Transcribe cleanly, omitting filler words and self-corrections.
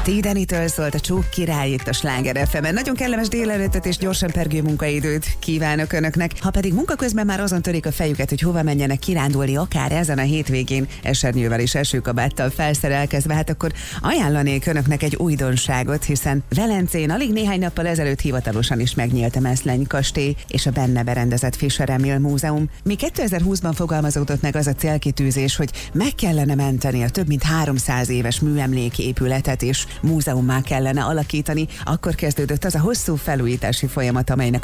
T-Denitől szólt a Csók király itt a Sláger FM-en. Nagyon kellemes délelőttet és gyorsan pergő munkaidőt kívánok Önöknek. Ha pedig munka közben már azon törik a fejüket, hogy hova menjenek kirándulni, akár ezen a hétvégén esernyővel és esőkabáttal felszerelkezve, hát akkor ajánlanék Önöknek egy újdonságot, hiszen Velencén alig néhány nappal ezelőtt hivatalosan is megnyílt a Meszleny kastély és a benne berendezett Fischer Emil Múzeum. Még 2020-ban fogalmazódott meg az a célkitűzés, hogy meg kellene menteni a több mint 300 éves műemléképületet és múzeummá kellene alakítani. Akkor kezdődött az a hosszú felújítási folyamat, amelynek